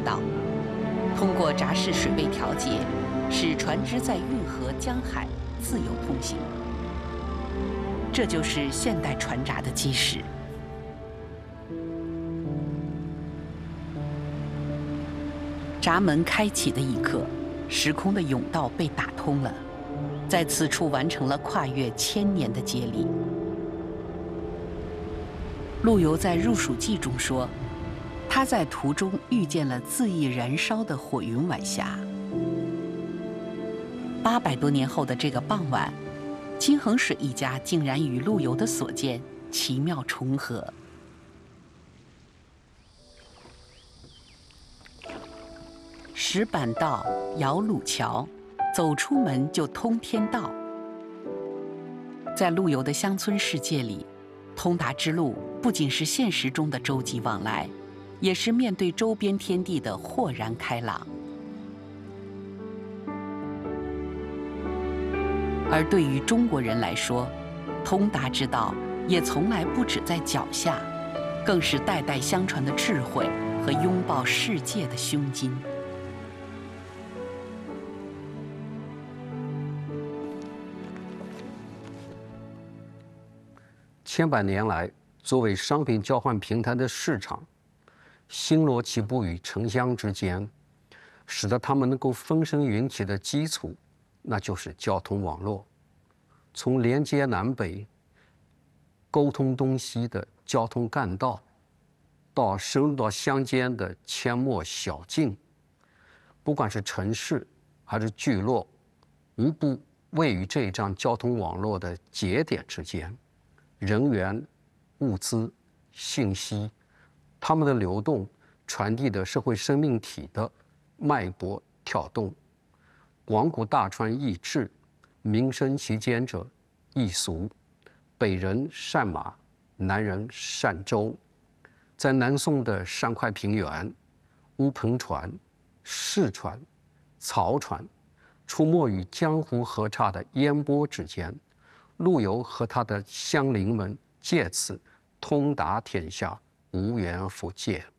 道，通过闸式水位调节，使船只在运河、江海自由通行。这就是现代船闸的基石。闸门开启的一刻，时空的甬道被打通了，在此处完成了跨越1000年的接力。陆游在《入蜀记》中说，他在途中遇见了恣意燃烧的火云晚霞。800多年后的这个傍晚，金衡水一家竟然与陆游的所见奇妙重合。石板道，摇橹桥，走出门就通天道。在陆游的乡村世界里，通达之路不仅是现实中的洲际往来，也是面对周边天地的豁然开朗。而对于中国人来说，通达之道也从来不止在脚下，更是代代相传的智慧和拥抱世界的胸襟。 千百年来，作为商品交换平台的市场，星罗棋布于城乡之间，使得它们能够风生云起的基础，那就是交通网络。从连接南北、沟通东西的交通干道，到深入到乡间的阡陌小径，不管是城市还是聚落，无不位于这一张交通网络的节点之间。人员、物资、信息，它们的流动传递的社会生命体的脉搏跳动。广谷大川易治，民生其间者易俗。北人善马，南人善舟。在南宋的山块平原，乌篷船、士船、漕船出没于江湖河岔的烟波之间。陆游和他的乡邻们借此通达天下，无缘复见。